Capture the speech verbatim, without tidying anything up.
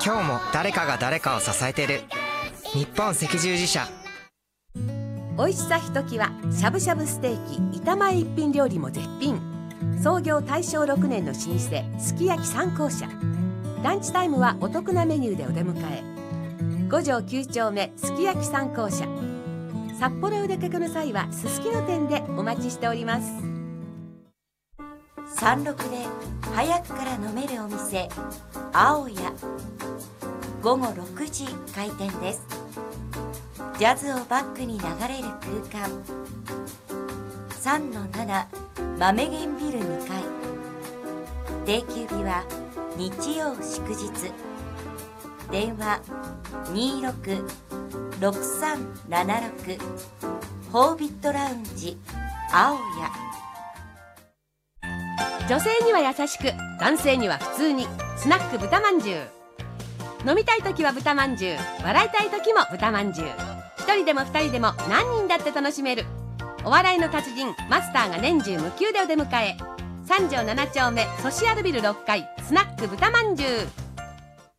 今日も誰かが誰かを支えてる。日本赤十字社。 美味しさひときわしゃぶしゃぶステーキ板前一品料理も絶品。創業大正ろくねんの老舗すき焼き三幸社。ランチタイムはお得なメニューでお出迎え。五条きゅう丁目すき焼き三幸社。札幌お出かけの際はすすきの店でお待ちしております。 山麓で早くから飲めるお店、青屋。午後ろくじ開店です。ジャズをバックに流れる空間。さんのなな 豆源ビルにかい。定休日は日曜祝日。電話 にーろく ろくさんななろく ホービットラウンジ青屋。 女性には優しく、男性には普通に。スナック豚まんじゅう。飲みたい時は豚まんじゅう、笑いたい時も豚まんじゅう。一人でも二人でも何人だって楽しめる。お笑いの達人マスターが年中無休でお出迎え。三条七丁目ソシアルビルろっかいスナック豚まんじゅう。